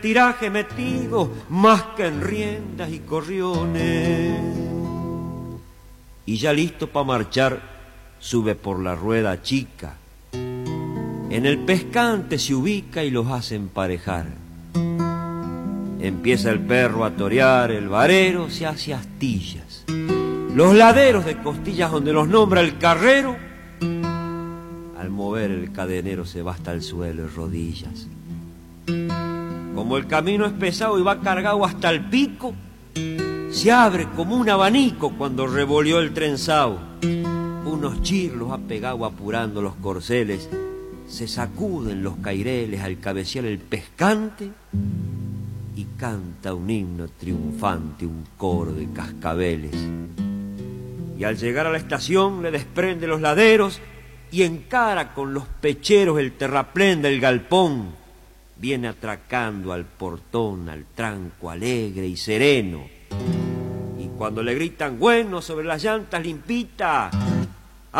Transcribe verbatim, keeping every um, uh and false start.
tiraje metido más que en riendas y corriones. Y ya listo pa' marchar, sube por la rueda chica. En el pescante se ubica y los hace emparejar. Empieza el perro a torear, el varero se hace astillas. Los laderos de costillas donde los nombra el carrero, al mover el cadenero se va hasta el suelo y rodillas. Como el camino es pesado y va cargado hasta el pico, se abre como un abanico cuando revolvió el trenzado. Unos chirlos ha pegado apurando los corceles, se sacuden los caireles al cabecear el pescante y canta un himno triunfante, un coro de cascabeles. Y al llegar a la estación le desprende los laderos y encara con los pecheros el terraplén del galpón. Viene atracando al portón, al tranco alegre y sereno. Y cuando le gritan bueno sobre las llantas limpitas,